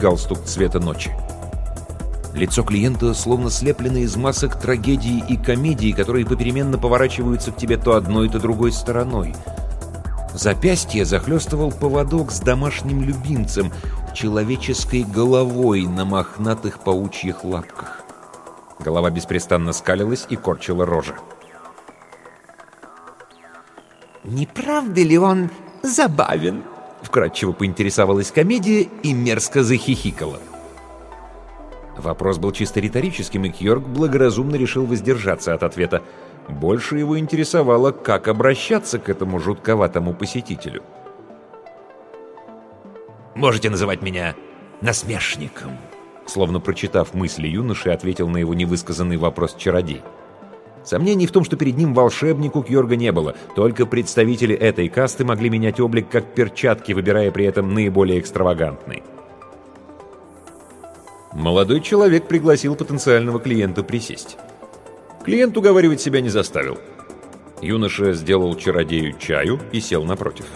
галстук цвета ночи. Лицо клиента словно слеплено из масок трагедии и комедии, которые попеременно поворачиваются к тебе то одной, то другой стороной. Запястье захлестывал поводок с домашним любимцем, человеческой головой на мохнатых паучьих лапках. Голова беспрестанно скалилась и корчила рожи. «Не правда ли он забавен?» — вкратчиво поинтересовалась комедия и мерзко захихикала. Вопрос был чисто риторическим, и Кьорк благоразумно решил воздержаться от ответа. Больше его интересовало, как обращаться к этому жутковатому посетителю. «Можете называть меня насмешником», — словно прочитав мысли юноши, ответил на его невысказанный вопрос чародей. Сомнений в том, что перед ним волшебник, у Кьорга не было. Только представители этой касты могли менять облик как перчатки, выбирая при этом наиболее экстравагантный. Молодой человек пригласил потенциального клиента присесть. Клиент уговаривать себя не заставил. Юноша сделал чародею чаю и сел напротив.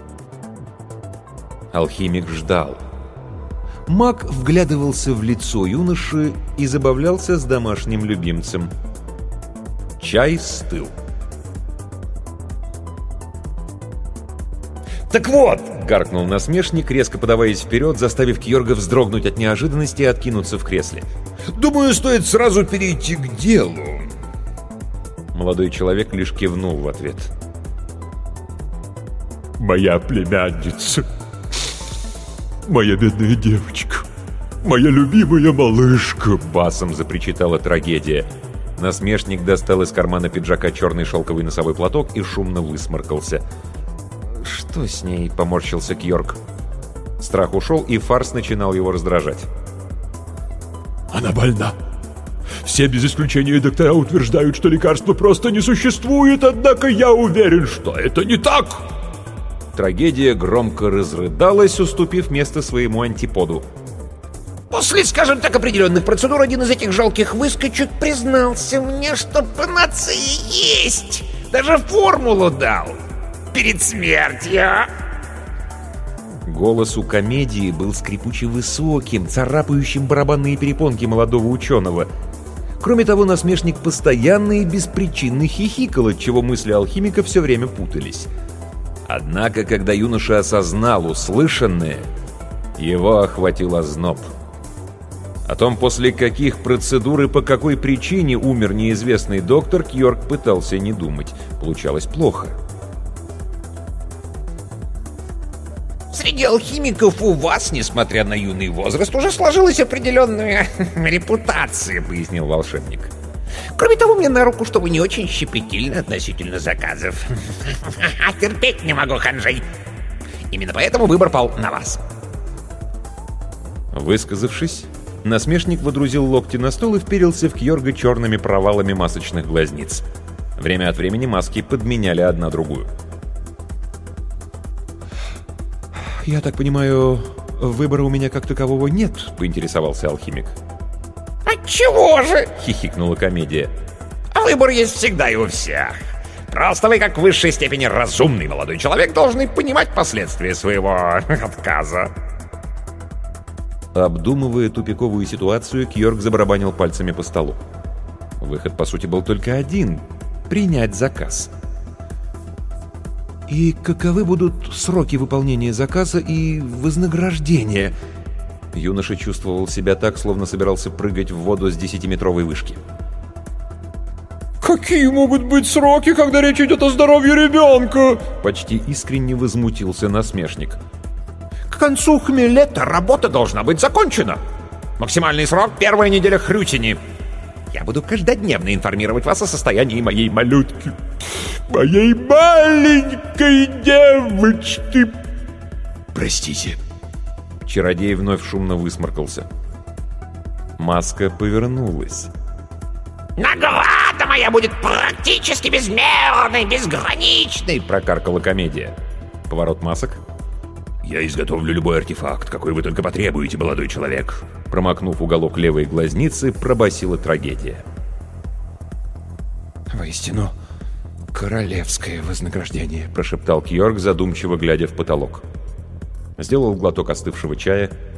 Алхимик ждал. Маг вглядывался в лицо юноши и забавлялся с домашним любимцем. Чай стыл. «Так вот!» — гаркнул насмешник, резко подаваясь вперед, заставив Кьорга вздрогнуть от неожиданности и откинуться в кресле. «Думаю, стоит сразу перейти к делу». Молодой человек лишь кивнул в ответ. «Моя племянница, моя бедная девочка, моя любимая малышка!» — басом запричитала трагедия. Насмешник достал из кармана пиджака черный шелковый носовой платок и шумно высморкался. «Что с ней?» — поморщился Кьорк. Страх ушел, и фарс начинал его раздражать. «Она больна. Все без исключения доктора утверждают, что лекарства просто не существует, однако я уверен, что это не так!» Трагедия громко разрыдалась, уступив место своему антиподу. После, скажем так, определенных процедур один из этих жалких выскочек признался мне, что панацея есть. Даже формулу дал. Перед смертью. Голос у комедии был скрипуче высоким, царапающим барабанные перепонки молодого ученого. Кроме того, насмешник постоянно и беспричинно хихикал, отчего мысли алхимика все время путались. Однако, когда юноша осознал услышанное, его охватил озноб. О том, после каких процедур и по какой причине умер неизвестный доктор, Кьорк пытался не думать. Получалось плохо. Среди алхимиков у вас, несмотря на юный возраст, уже сложилась определенная репутация, пояснил волшебник. Кроме того, мне на руку, что вы не очень щепетильны относительно заказов. Терпеть не могу ханжей. Именно поэтому выбор пал на вас. Высказавшись, насмешник водрузил локти на стол и вперился в Кьорга черными провалами масочных глазниц. Время от времени маски подменяли одна другую. «Я так понимаю, выбора у меня как такового нет?» — поинтересовался алхимик. «Отчего же?» — хихикнула комедия. «А выбор есть всегда и у всех. Просто вы, как в высшей степени разумный молодой человек, должны понимать последствия своего отказа». Обдумывая тупиковую ситуацию, Кьорк забарабанил пальцами по столу. Выход, по сути, был только один — принять заказ. «И каковы будут сроки выполнения заказа и вознаграждения?» Юноша чувствовал себя так, словно собирался прыгать в воду с 10-метровой вышки. «Какие могут быть сроки, когда речь идет о здоровье ребенка?» Почти искренне возмутился насмешник. К концу хмелета работа должна быть закончена. Максимальный срок — 1-я неделя хрютини. Я буду каждодневно информировать вас о состоянии моей малютки. Моей маленькой девочки. Простите. Чародей вновь шумно высморкался. Маска повернулась. «Награда моя будет практически безмерной, безграничной!» — прокаркала комедия. Поворот масок. «Я изготовлю любой артефакт, какой вы только потребуете, молодой человек!» Промокнув уголок левой глазницы, пробасила трагедия. «Воистину, королевское вознаграждение!» — прошептал Кьорк, задумчиво глядя в потолок. Сделал глоток остывшего чая —